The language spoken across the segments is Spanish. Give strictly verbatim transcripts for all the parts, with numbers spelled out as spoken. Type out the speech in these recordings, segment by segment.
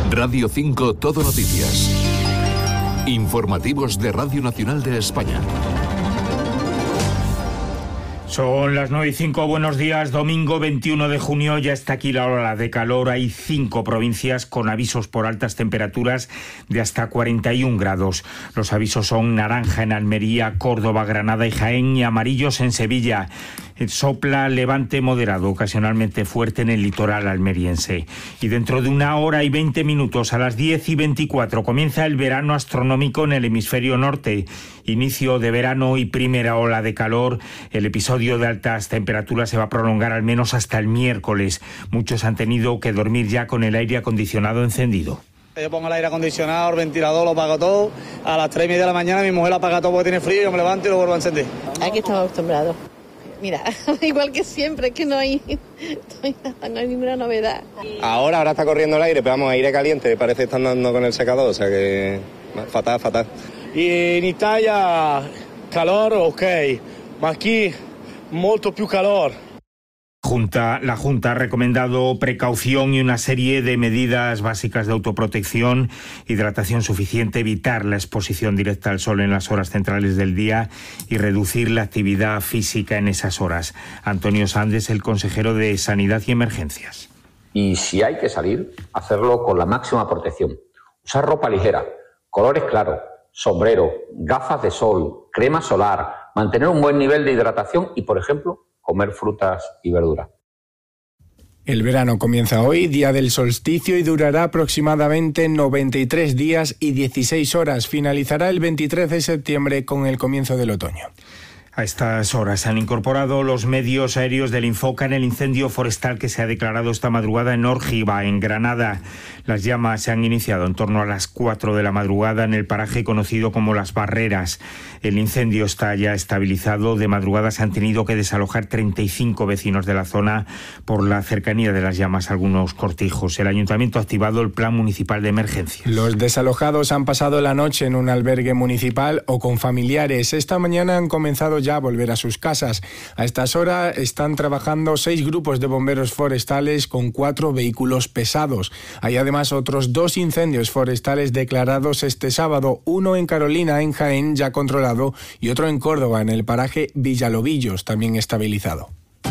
Radio cinco Todo Noticias. Informativos de Radio Nacional de España. Son las nueve y cinco, buenos días, domingo veintiuno de junio, ya está aquí la ola de calor. Hay cinco provincias con avisos por altas temperaturas de hasta cuarenta y un grados. Los avisos son naranja en Almería, Córdoba, Granada y Jaén y amarillos en Sevilla. Sopla levante moderado, ocasionalmente fuerte en el litoral almeriense. Y dentro de una hora y veinte minutos, a las diez y veinticuatro, comienza el verano astronómico en el hemisferio norte. Inicio de verano y primera ola de calor. El episodio de altas temperaturas se va a prolongar al menos hasta el miércoles. Muchos han tenido que dormir ya con el aire acondicionado encendido. Yo pongo el aire acondicionado, el ventilador, lo apago todo. A las tres y media de la mañana mi mujer apaga todo porque tiene frío, yo me levanto y lo vuelvo a encender. Aquí estamos acostumbrados. Mira, igual que siempre, es que no hay, no hay ninguna novedad. Ahora, ahora está corriendo el aire, pero vamos, aire caliente, parece que están dando con el secador, o sea que fatal, fatal. Y en Italia, calor, ok, ma aquí, molto più calor. Junta, la Junta ha recomendado precaución y una serie de medidas básicas de autoprotección, hidratación suficiente, evitar la exposición directa al sol en las horas centrales del día y reducir la actividad física en esas horas. Antonio Sandes, el consejero de Sanidad y Emergencias. Y si hay que salir, hacerlo con la máxima protección. Usar ropa ligera, colores claros, sombrero, gafas de sol, crema solar, mantener un buen nivel de hidratación y, por ejemplo, comer frutas y verduras. El verano comienza hoy, día del solsticio, y durará aproximadamente noventa y tres días y dieciséis horas. Finalizará el veintitrés de septiembre con el comienzo del otoño. A estas horas se han incorporado los medios aéreos del Infoca en el incendio forestal que se ha declarado esta madrugada en Órgiva, en Granada. Las llamas se han iniciado en torno a las cuatro de la madrugada en el paraje conocido como Las Barreras. El incendio está ya estabilizado. De madrugada se han tenido que desalojar treinta y cinco vecinos de la zona por la cercanía de las llamas a algunos cortijos. El ayuntamiento ha activado el plan municipal de emergencias. Los desalojados han pasado la noche en un albergue municipal o con familiares. Esta mañana han comenzado ya a volver a sus casas. A estas horas están trabajando seis grupos de bomberos forestales con cuatro vehículos pesados. Hay además otros dos incendios forestales declarados este sábado, uno en Carolina, en Jaén, ya controlado, y otro en Córdoba, en el paraje Villalobillos, también estabilizado.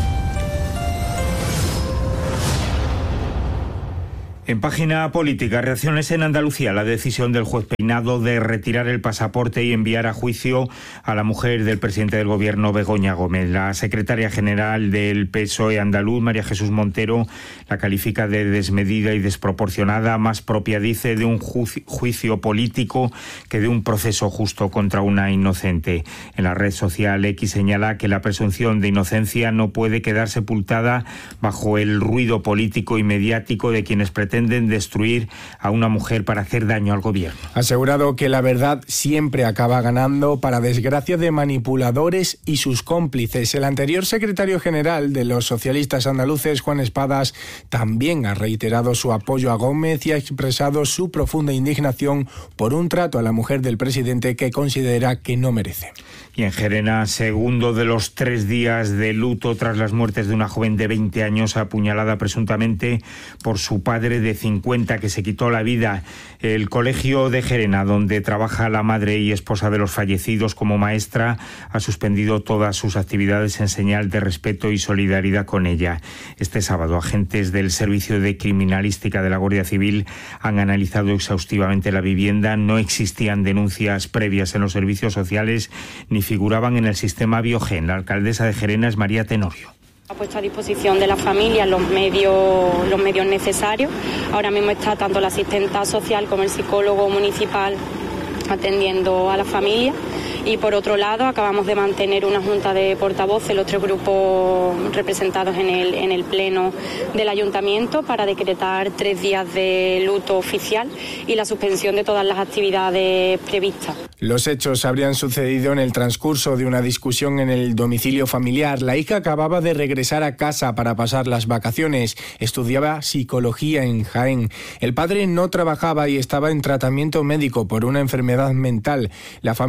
En página política, reacciones en Andalucía. La decisión del juez Peinado de retirar el pasaporte y enviar a juicio a la mujer del presidente del gobierno, Begoña Gómez. La secretaria general del P S O E andaluz, María Jesús Montero, la califica de desmedida y desproporcionada, más propia, dice, de un ju- juicio político que de un proceso justo contra una inocente. En la red social X señala que la presunción de inocencia no puede quedar sepultada bajo el ruido político y mediático de quienes pretenden pretenden destruir a una mujer para hacer daño al gobierno. Ha asegurado que la verdad siempre acaba ganando, para desgracia de manipuladores y sus cómplices. El anterior secretario general de los socialistas andaluces, Juan Espadas, también ha reiterado su apoyo a Gómez y ha expresado su profunda indignación por un trato a la mujer del presidente que considera que no merece. Y en Gerena, segundo de los tres días de luto tras las muertes de una joven de veinte años apuñalada presuntamente por su padre de cincuenta, que se quitó la vida. El colegio de Gerena, donde trabaja la madre y esposa de los fallecidos como maestra, ha suspendido todas sus actividades en señal de respeto y solidaridad con ella. Este sábado, agentes del Servicio de Criminalística de la Guardia Civil han analizado exhaustivamente la vivienda. No existían denuncias previas en los servicios sociales ni figuraban en el sistema Biogen. La alcaldesa de Gerena es María Tenorio. Ha puesto a disposición de la familia los medios, los medios necesarios. Ahora mismo está tanto la asistenta social como el psicólogo municipal atendiendo a la familia. Y por otro lado, acabamos de mantener una junta de portavoces, los tres grupos representados en el, en el pleno del ayuntamiento, para decretar tres días de luto oficial y la suspensión de todas las actividades previstas. Los hechos habrían sucedido en el transcurso de una discusión en el domicilio familiar. La hija acababa de regresar a casa para pasar las vacaciones. Estudiaba psicología en Jaén. El padre no trabajaba y estaba en tratamiento médico por una enfermedad mental. La familia era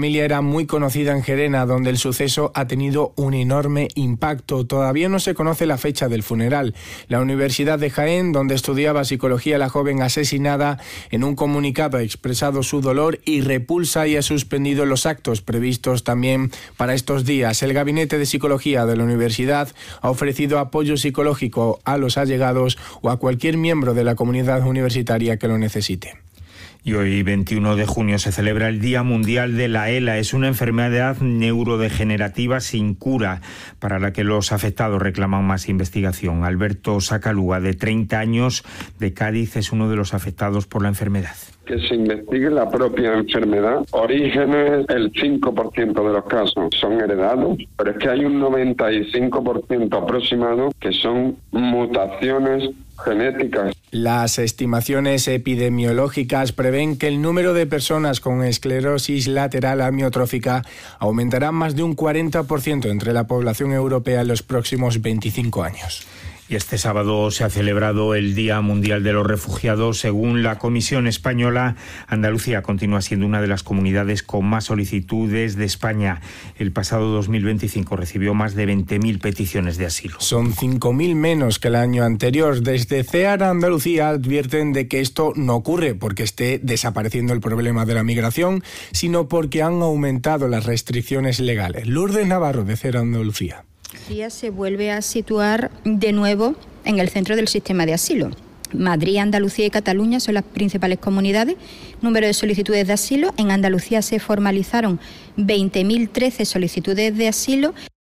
muy conocida en Gerena, donde el suceso ha tenido un enorme impacto. Todavía no se conoce la fecha del funeral. La Universidad de Jaén, donde estudiaba psicología la joven asesinada, en un comunicado ha expresado su dolor y repulsa y ha suspendido los actos previstos también para estos días. El Gabinete de Psicología de la Universidad ha ofrecido apoyo psicológico a los allegados o a cualquier miembro de la comunidad universitaria que lo necesite. Y hoy, veintiuno de junio, se celebra el Día Mundial de la ELA. Es una enfermedad neurodegenerativa sin cura, para la que los afectados reclaman más investigación. Alberto Sacalúa, de treinta años, de Cádiz, es uno de los afectados por la enfermedad. Que se investigue la propia enfermedad. Orígenes, el cinco por ciento de los casos son heredados, pero es que hay un noventa y cinco por ciento aproximado que son mutaciones genéticas. Las estimaciones epidemiológicas prevén que el número de personas con esclerosis lateral amiotrófica aumentará más de un cuarenta por ciento entre la población europea en los próximos veinticinco años. Y este sábado se ha celebrado el Día Mundial de los Refugiados. Según la Comisión Española, Andalucía continúa siendo una de las comunidades con más solicitudes de España. El pasado dos mil veinticinco recibió más de veinte mil peticiones de asilo. Son cinco mil menos que el año anterior. Desde CEAR Andalucía advierten de que esto no ocurre porque esté desapareciendo el problema de la migración, sino porque han aumentado las restricciones legales. Lourdes Navarro, de CEAR Andalucía. Se vuelve a situar de nuevo en el centro del sistema de asilo. Madrid, Andalucía y Cataluña son las principales comunidades. Número de solicitudes de asilo. En Andalucía se formalizaron veinte mil trece solicitudes de asilo.